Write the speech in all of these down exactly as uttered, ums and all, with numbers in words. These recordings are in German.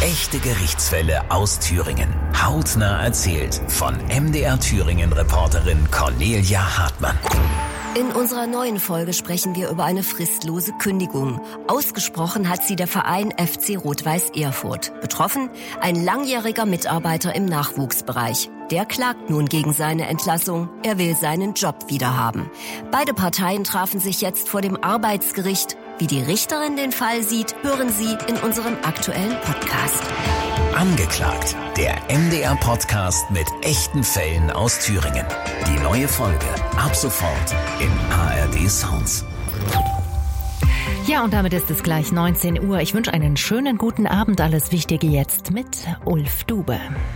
Echte Gerichtsfälle aus Thüringen. Hautnah erzählt von M D R Thüringen-Reporterin Cornelia Hartmann. In unserer neuen Folge sprechen wir über eine fristlose Kündigung. Ausgesprochen hat sie der Verein F C Rot-Weiß Erfurt. Betroffen ein langjähriger Mitarbeiter im Nachwuchsbereich. Der klagt nun gegen seine Entlassung. Er will seinen Job wiederhaben. Beide Parteien trafen sich jetzt vor dem Arbeitsgericht. Wie die Richterin den Fall sieht, hören Sie in unserem aktuellen Podcast. Angeklagt, der M D R-Podcast mit echten Fällen aus Thüringen. Die neue Folge ab sofort im A R D Sounds. Ja, und damit ist es gleich neunzehn Uhr. Ich wünsche einen schönen guten Abend. Alles Wichtige jetzt mit Ulf Dube.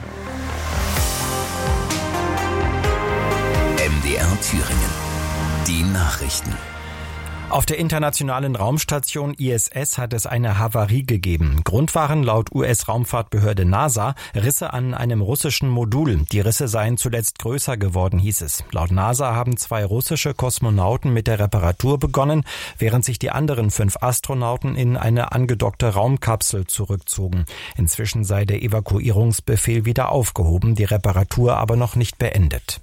M D R Thüringen. Die Nachrichten. Auf der internationalen Raumstation I S S hat es eine Havarie gegeben. Grund waren laut U S-Raumfahrtbehörde NASA Risse an einem russischen Modul. Die Risse seien zuletzt größer geworden, hieß es. Laut NASA haben zwei russische Kosmonauten mit der Reparatur begonnen, während sich die anderen fünf Astronauten in eine angedockte Raumkapsel zurückzogen. Inzwischen sei der Evakuierungsbefehl wieder aufgehoben, die Reparatur aber noch nicht beendet.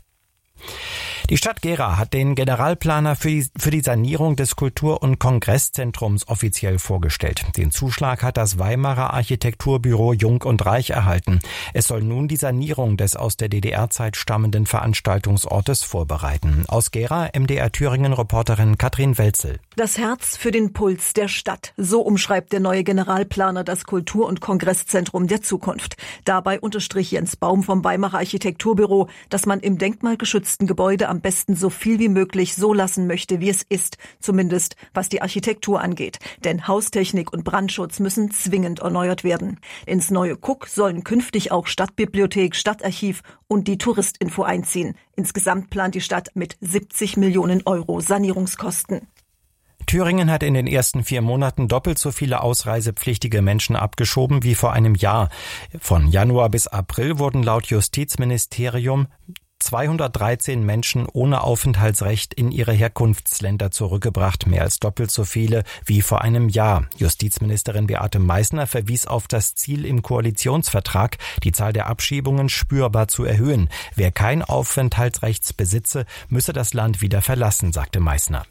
Die Stadt Gera hat den Generalplaner für die, für die Sanierung des Kultur- und Kongresszentrums offiziell vorgestellt. Den Zuschlag hat das Weimarer Architekturbüro Jung und Reich erhalten. Es soll nun die Sanierung des aus der D D R-Zeit stammenden Veranstaltungsortes vorbereiten. Aus Gera, M D R Thüringen-Reporterin Katrin Welzel. Das Herz für den Puls der Stadt. So umschreibt der neue Generalplaner das Kultur- und Kongresszentrum der Zukunft. Dabei unterstrich Jens Baum vom Weimarer Architekturbüro, dass man im denkmalgeschützten Gebäude am besten so viel wie möglich so lassen möchte, wie es ist, zumindest was die Architektur angeht. Denn Haustechnik und Brandschutz müssen zwingend erneuert werden. Ins neue Kuck sollen künftig auch Stadtbibliothek, Stadtarchiv und die Touristinfo einziehen. Insgesamt plant die Stadt mit siebzig Millionen Euro Sanierungskosten. Thüringen hat in den ersten vier Monaten doppelt so viele ausreisepflichtige Menschen abgeschoben wie vor einem Jahr. Von Januar bis April wurden laut Justizministerium zweihundertdreizehn Menschen ohne Aufenthaltsrecht in ihre Herkunftsländer zurückgebracht, mehr als doppelt so viele wie vor einem Jahr. Justizministerin Beate Meißner verwies auf das Ziel im Koalitionsvertrag, die Zahl der Abschiebungen spürbar zu erhöhen. Wer kein Aufenthaltsrecht besitze, müsse das Land wieder verlassen, sagte Meißner.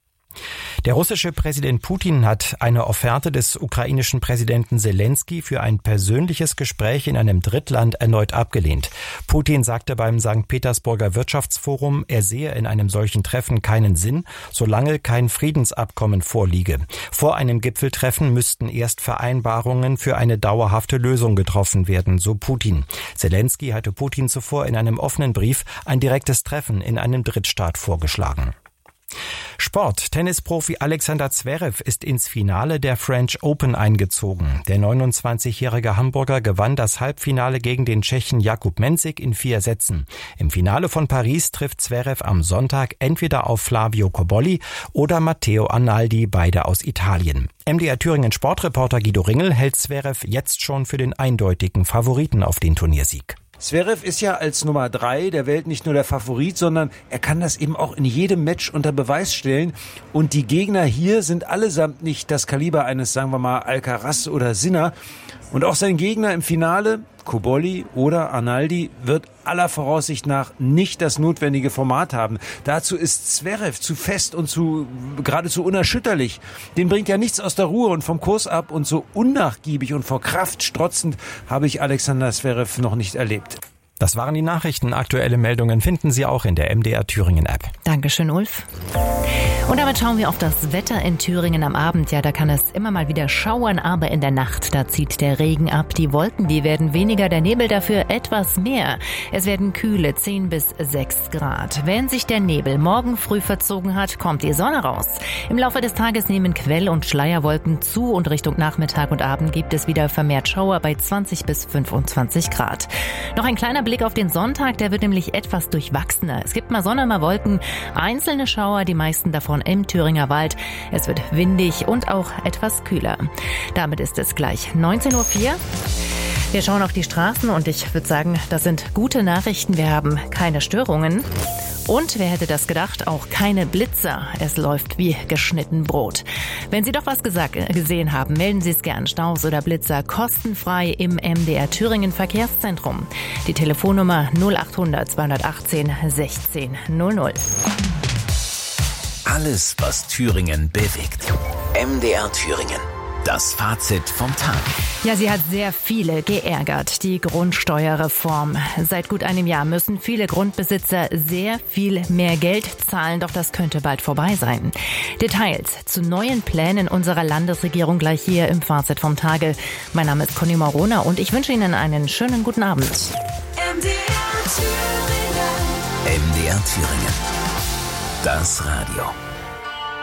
Der russische Präsident Putin hat eine Offerte des ukrainischen Präsidenten Selenskyj für ein persönliches Gespräch in einem Drittland erneut abgelehnt. Putin sagte beim Sankt Petersburger Wirtschaftsforum, er sehe in einem solchen Treffen keinen Sinn, solange kein Friedensabkommen vorliege. Vor einem Gipfeltreffen müssten erst Vereinbarungen für eine dauerhafte Lösung getroffen werden, so Putin. Selenskyj hatte Putin zuvor in einem offenen Brief ein direktes Treffen in einem Drittstaat vorgeschlagen. Sport. Tennisprofi Alexander Zverev ist ins Finale der French Open eingezogen. Der neunundzwanzigjährige Hamburger gewann das Halbfinale gegen den Tschechen Jakub Mensik in vier Sätzen. Im Finale von Paris trifft Zverev am Sonntag entweder auf Flavio Cobolli oder Matteo Arnaldi, beide aus Italien. M D R Thüringen Sportreporter Guido Ringel hält Zverev jetzt schon für den eindeutigen Favoriten auf den Turniersieg. Zverev ist ja als Nummer drei der Welt nicht nur der Favorit, sondern er kann das eben auch in jedem Match unter Beweis stellen. Und die Gegner hier sind allesamt nicht das Kaliber eines, sagen wir mal, Alcaraz oder Sinner. Und auch sein Gegner im Finale, Cobolli oder Arnaldi, wird aller Voraussicht nach nicht das notwendige Format haben. Dazu ist Zverev zu fest und zu geradezu unerschütterlich. Den bringt ja nichts aus der Ruhe und vom Kurs ab, und so unnachgiebig und vor Kraft strotzend habe ich Alexander Zverev noch nicht erlebt. Das waren die Nachrichten. Aktuelle Meldungen finden Sie auch in der M D R Thüringen App. Dankeschön, Ulf. Und damit schauen wir auf das Wetter in Thüringen am Abend. Ja, da kann es immer mal wieder schauern, aber in der Nacht, da zieht der Regen ab. Die Wolken, die werden weniger, der Nebel dafür etwas mehr. Es werden kühle zehn bis sechs Grad. Wenn sich der Nebel morgen früh verzogen hat, kommt die Sonne raus. Im Laufe des Tages nehmen Quell- und Schleierwolken zu und Richtung Nachmittag und Abend gibt es wieder vermehrt Schauer bei zwanzig bis fünfundzwanzig Grad. Noch ein kleiner Blick auf den Sonntag, der wird nämlich etwas durchwachsener. Es gibt mal Sonne, mal Wolken, einzelne Schauer, die meisten davon im Thüringer Wald. Es wird windig und auch etwas kühler. Damit ist es gleich neunzehn Uhr vier. Wir schauen auf die Straßen und ich würde sagen, das sind gute Nachrichten. Wir haben keine Störungen. Und wer hätte das gedacht, auch keine Blitzer. Es läuft wie geschnitten Brot. Wenn Sie doch was gesagt, gesehen haben, melden Sie es gern. Staus oder Blitzer kostenfrei im M D R Thüringen Verkehrszentrum. Die Telefonnummer null acht hundert zweihundertachtzehn sechzehn null null. Alles, was Thüringen bewegt. M D R Thüringen. Das Fazit vom Tag. Ja, sie hat sehr viele geärgert, die Grundsteuerreform. Seit gut einem Jahr müssen viele Grundbesitzer sehr viel mehr Geld zahlen, doch das könnte bald vorbei sein. Details zu neuen Plänen unserer Landesregierung gleich hier im Fazit vom Tage. Mein Name ist Conny Morona und ich wünsche Ihnen einen schönen guten Abend. M D R Thüringen. M D R Thüringen. Das Radio.